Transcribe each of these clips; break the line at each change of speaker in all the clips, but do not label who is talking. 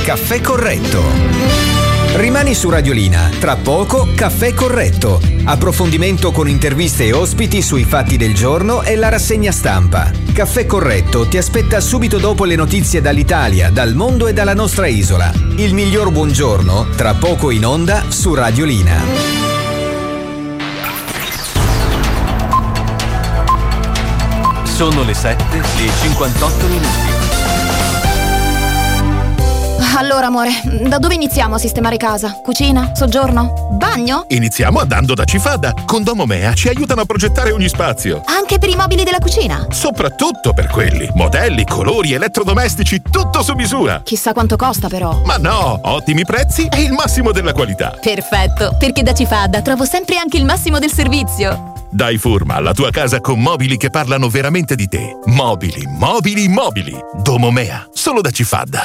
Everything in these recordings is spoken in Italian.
Caffè Corretto. Rimani su Radiolina, tra poco Caffè Corretto. Approfondimento con interviste e ospiti sui fatti del giorno e la rassegna stampa. Caffè Corretto ti aspetta subito dopo le notizie dall'Italia, dal mondo e dalla nostra isola. Il miglior buongiorno, tra poco in onda su Radiolina.
Sono le 7:58.
Allora, amore, da dove iniziamo a sistemare casa? Cucina? Soggiorno? Bagno?
Iniziamo andando da Cifada. Con Domomea ci aiutano a progettare ogni spazio.
Anche per i mobili della cucina?
Soprattutto per quelli. Modelli, colori, elettrodomestici, tutto su misura.
Chissà quanto costa, però.
Ma no, ottimi prezzi e il massimo della qualità.
Perfetto, perché da Cifada trovo sempre anche il massimo del servizio.
Dai forma alla tua casa con mobili che parlano veramente di te. Mobili, mobili, mobili. Domomea, solo da Cifada.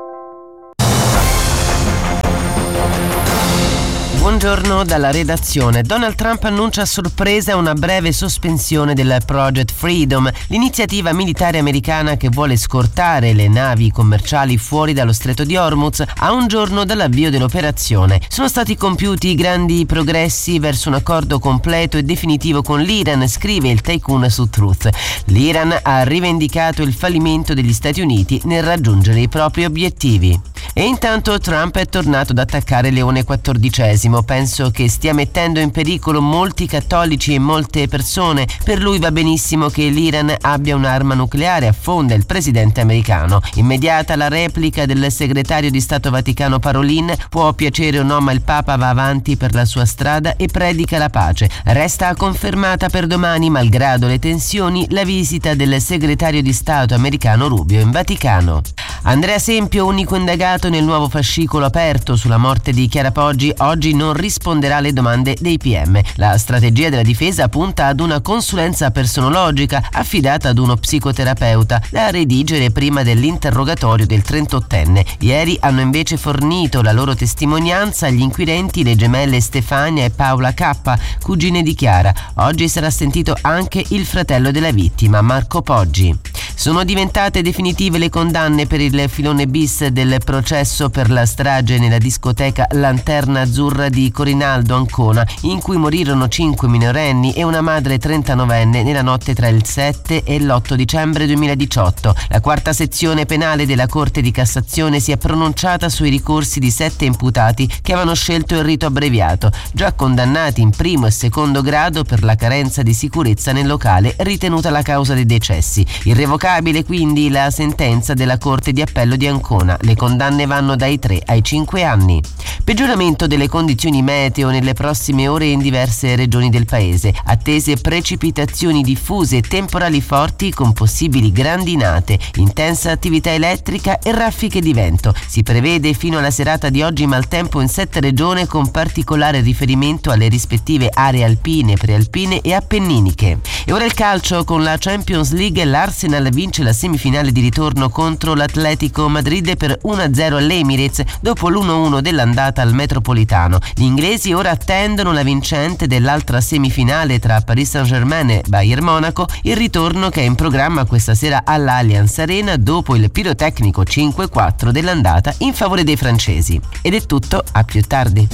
Buongiorno dalla redazione. Donald Trump annuncia a sorpresa una breve sospensione del Project Freedom, l'iniziativa militare americana che vuole scortare le navi commerciali fuori dallo stretto di Hormuz a un giorno dall'avvio dell'operazione. Sono stati compiuti grandi progressi verso un accordo completo e definitivo con l'Iran, scrive il tycoon su Truth. L'Iran ha rivendicato il fallimento degli Stati Uniti nel raggiungere i propri obiettivi. E intanto Trump è tornato ad attaccare Leone XIV. Penso che stia mettendo in pericolo molti cattolici e molte persone. Per lui va benissimo che l'Iran abbia un'arma nucleare, affonda il presidente americano. Immediata la replica del segretario di Stato Vaticano Parolin. Può piacere o no, ma il Papa va avanti per la sua strada e predica la pace. Resta confermata per domani, malgrado le tensioni, la visita del segretario di Stato americano Rubio in Vaticano. Andrea Sempio, unico indagato nel nuovo fascicolo aperto sulla morte di Chiara Poggi, oggi non risponderà alle domande dei PM. La strategia della difesa punta ad una consulenza personologica affidata ad uno psicoterapeuta da redigere prima dell'interrogatorio del 38enne. Ieri hanno invece fornito la loro testimonianza agli inquirenti le gemelle Stefania e Paola K, cugine di Chiara. Oggi sarà sentito anche il fratello della vittima, Marco Poggi. Sono diventate definitive le condanne per il filone bis del processo per la strage nella discoteca Lanterna Azzurra di Corinaldo, Ancona, in cui morirono 5 minorenni e una madre 39enne nella notte tra il 7 e l'8 dicembre 2018. La quarta sezione penale della Corte di Cassazione si è pronunciata sui ricorsi di 7 imputati che avevano scelto il rito abbreviato, già condannati in primo e secondo grado per la carenza di sicurezza nel locale ritenuta la causa dei decessi. Irrevocabile quindi la sentenza della Corte di Appello di Ancona. Le condanne vanno dai 3 ai 5 anni. Peggioramento delle condizioni meteo nelle prossime ore in diverse regioni del paese. Attese precipitazioni diffuse e temporali forti con possibili grandinate, intensa attività elettrica e raffiche di vento. Si prevede fino alla serata di oggi maltempo in 7 regioni con particolare riferimento alle rispettive aree alpine, prealpine e appenniniche. E ora il calcio. Con la Champions League l'Arsenal vince la semifinale di ritorno contro l'Atletico Madrid per 1-0 all'Emirates dopo l'1-1 dell'andata al Metropolitano. Gli inglesi ora attendono la vincente dell'altra semifinale tra Paris Saint-Germain e Bayern Monaco, il ritorno che è in programma questa sera all'Allianz Arena dopo il pirotecnico 5-4 dell'andata in favore dei francesi. Ed è tutto, a più tardi.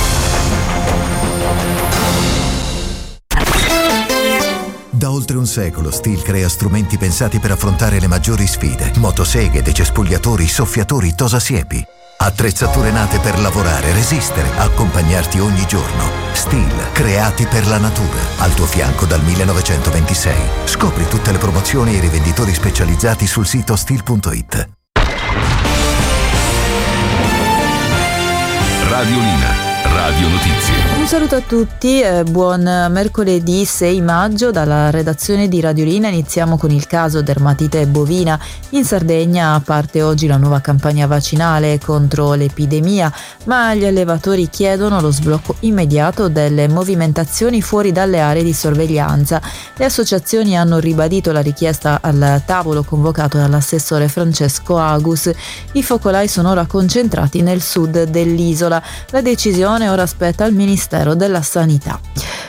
Da oltre un secolo Stihl crea strumenti pensati per affrontare le maggiori sfide. Motoseghe, decespugliatori, soffiatori, tosasiepi. Attrezzature nate per lavorare, resistere, accompagnarti ogni giorno. Stihl, creati per la natura. Al tuo fianco dal 1926. Scopri tutte le promozioni e i rivenditori specializzati sul sito stihl.it.
Radiolina. Radio Notizie.
Un saluto a tutti e buon mercoledì 6 maggio dalla redazione di Radiolina. Iniziamo con il caso dermatite bovina. In Sardegna parte oggi la nuova campagna vaccinale contro l'epidemia, ma gli allevatori chiedono lo sblocco immediato delle movimentazioni fuori dalle aree di sorveglianza. Le associazioni hanno ribadito la richiesta al tavolo convocato dall'assessore Francesco Agus. I focolai sono ora concentrati nel sud dell'isola. La decisione ora spetta al Ministero della Sanità.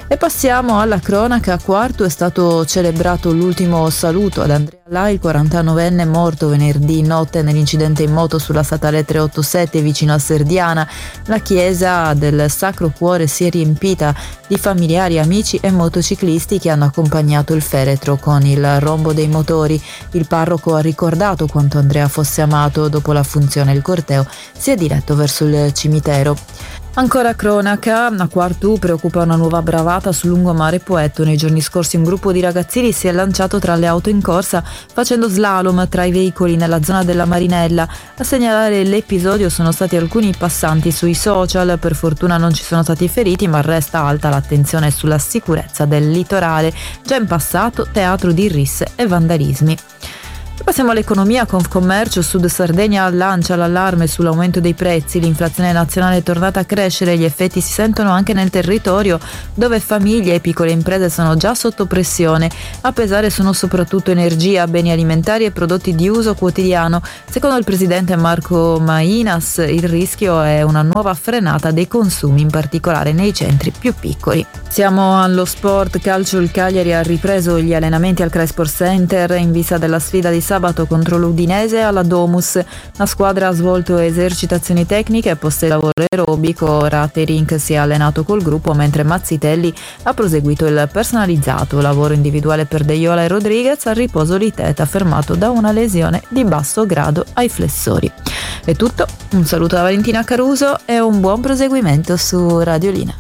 E passiamo alla cronaca. A Quartu è stato celebrato l'ultimo saluto ad Andrea Lai, il 49enne morto venerdì notte nell'incidente in moto sulla statale 387 vicino a Serdiana. La chiesa del Sacro Cuore si è riempita di familiari, amici e motociclisti che hanno accompagnato il feretro con il rombo dei motori. Il parroco ha ricordato quanto Andrea fosse amato. Dopo la funzione il corteo si è diretto verso il cimitero. Ancora cronaca, a Quartu preoccupa una nuova bravata sul lungomare Poetto. Nei giorni scorsi un gruppo di ragazzini si è lanciato tra le auto in corsa facendo slalom tra i veicoli nella zona della Marinella. A segnalare l'episodio sono stati alcuni passanti sui social. Per fortuna non ci sono stati feriti, ma resta alta l'attenzione sulla sicurezza del litorale. Già in passato teatro di risse e vandalismi. Passiamo all'economia. Confcommercio Sud Sardegna lancia l'allarme sull'aumento dei prezzi. L'inflazione nazionale è tornata a crescere, gli effetti si sentono anche nel territorio dove famiglie e piccole imprese sono già sotto pressione. A pesare sono soprattutto energia, beni alimentari e prodotti di uso quotidiano. Secondo il presidente Marco Mainas il rischio è una nuova frenata dei consumi, in particolare nei centri più piccoli. Siamo allo sport calcio. Il Cagliari ha ripreso gli allenamenti al Cresport Center in vista della sfida di sabato contro l'Udinese alla Domus. La squadra ha svolto esercitazioni tecniche e post lavoro aerobico. Ratterink si è allenato col gruppo, mentre Mazzitelli ha proseguito il personalizzato. Lavoro individuale per Deiola e Rodriguez. Al riposo Liteta, fermato da una lesione di basso grado ai flessori. È tutto, un saluto da Valentina Caruso e un buon proseguimento su Radiolina.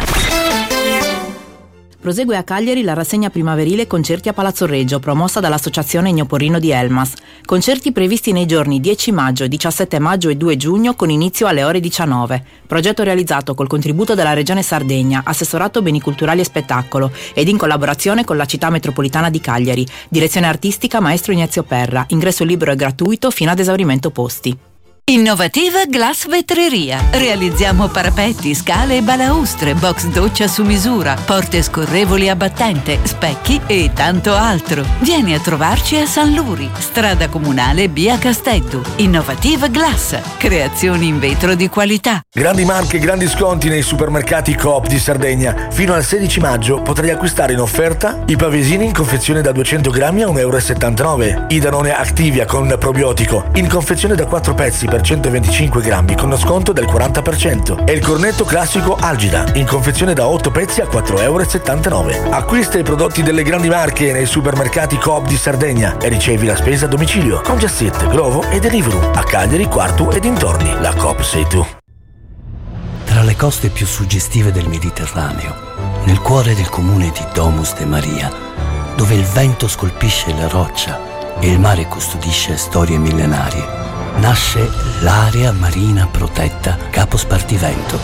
Prosegue a Cagliari la rassegna primaverile Concerti a Palazzo Reggio, promossa dall'Associazione Gnoporrino di Elmas. Concerti previsti nei giorni 10 maggio, 17 maggio e 2 giugno con inizio alle ore 19. Progetto realizzato col contributo della Regione Sardegna, Assessorato Beni Culturali e Spettacolo ed in collaborazione con la Città Metropolitana di Cagliari. Direzione artistica Maestro Ignazio Perra. Ingresso libero e gratuito fino ad esaurimento posti.
Innovativa Glass Vetreria. Realizziamo parapetti, scale e balaustre, box doccia su misura, porte scorrevoli a battente, specchi e tanto altro. Vieni a trovarci a San Luri, strada comunale via Castello. Innovativa Glass. Creazioni in vetro di qualità.
Grandi marche, grandi sconti nei supermercati Coop di Sardegna. Fino al 16 maggio potrai acquistare in offerta i pavesini in confezione da 200 grammi a 1,79 €, i Danone Activia con probiotico in confezione da 4 pezzi per 125 grammi con sconto del 40% e il cornetto classico Algida in confezione da 8 pezzi a 4,79 €. Acquista i prodotti delle grandi marche nei supermercati Coop di Sardegna e ricevi la spesa a domicilio con Just Eat, Glovo e Deliveroo a Cagliari, Quartu e dintorni. La Coop sei tu.
Tra le coste più suggestive del Mediterraneo, nel cuore del comune di Domus de Maria, dove il vento scolpisce la roccia e il mare custodisce storie millenarie, nasce l'area marina protetta Capo Spartivento.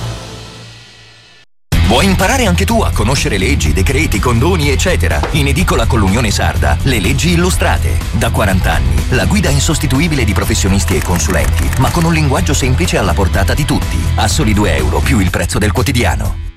Vuoi imparare anche tu a conoscere leggi, decreti, condoni, eccetera? In edicola con l'Unione Sarda, le leggi illustrate. Da 40 anni, la guida insostituibile di professionisti e consulenti, ma con un linguaggio semplice alla portata di tutti. A soli €2 più il prezzo del quotidiano.